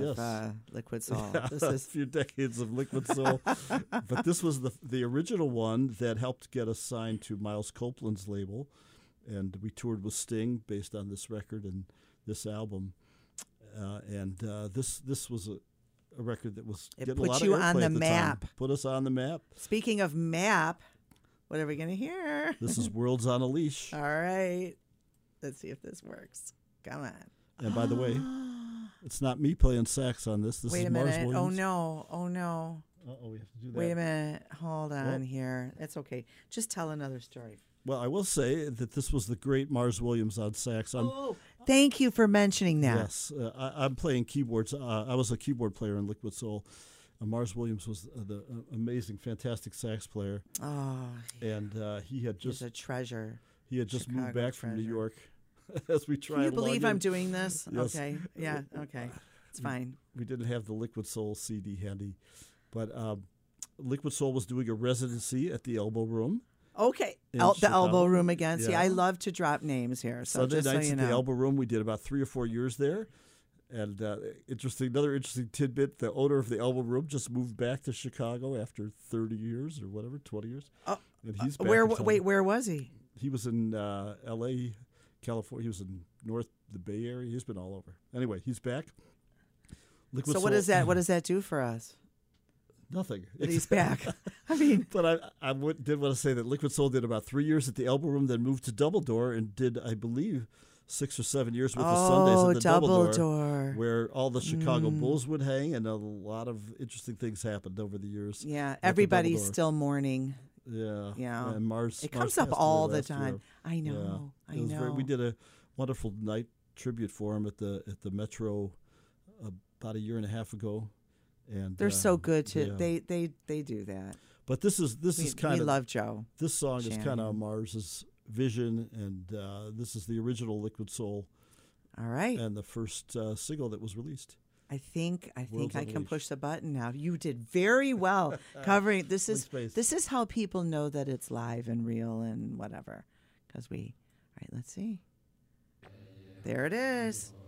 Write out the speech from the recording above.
of Liquid Soul. Yeah, This a is few decades of Liquid Soul. But this was the original one that helped get us signed to Miles Copeland's label. And we toured with Sting based on this record and this album. This was a record that was getting a lot of put you airplay on the at the map. time. Put us on the map. Speaking of map, what are we going to hear? This is Worlds on a Leash. All right. Let's see if this works. Come on. And by the way, it's not me playing sax on this. This Wait is a Mars minute. Williams. Oh, no. Oh, no. Uh-oh, we have to do that. Wait a minute. Hold on Well- here. It's okay. Just tell another story. Well, I will say that this was the great Mars Williams on sax. Thank you for mentioning that. Yes, I'm playing keyboards. I was a keyboard player in Liquid Soul. Mars Williams was the amazing, fantastic sax player. Oh, And he had he's just a treasure. moved Chicago back from New treasure. York. As we tried Can you along believe in. I'm doing this? Yes. Okay. Yeah, okay. It's fine. We didn't have the Liquid Soul CD handy, but Liquid Soul was doing a residency at the Elbow Room. Okay. In The Chicago. Elbow Room again. See, Yeah. I love to drop names here. So Sunday just so nights you at know. the Elbow Room. We did about 3 or 4 years there. And another interesting tidbit, the owner of the Elbow Room just moved back to Chicago after 30 years or whatever, 20 years. And he's back in town. Where was he? He was in L.A., California. He was in the Bay Area. He's been all over. Anyway, he's back. Liquid So what Soul- does that? What does that do for us? Nothing. That he's back. I mean, But I did want to say that Liquid Soul did about 3 years at the Elbow Room, then moved to Double Door and did, I believe, 6 or 7 years with the Sundays at the Double Door, where all the Chicago Bulls would hang, and a lot of interesting things happened over the years. yeah, at the everybody's Double Door. still mourning. Yeah. Yeah. And Mars. It Mars comes up passed all away the last time. year. I know. Yeah. I It was know. we did a wonderful night tribute for him at the Metro about a year and a half ago. And They're so good to yeah. they do that. But this is kind We of love Joe. this song is kind Shannon. of Mars's vision, and this is the original Liquid Soul All right. and the first single that was released. I think World's I on a can Leash. push the button now. You did very well covering. This is how people know that it's live and real and whatever. Because all right, let's see. There it is.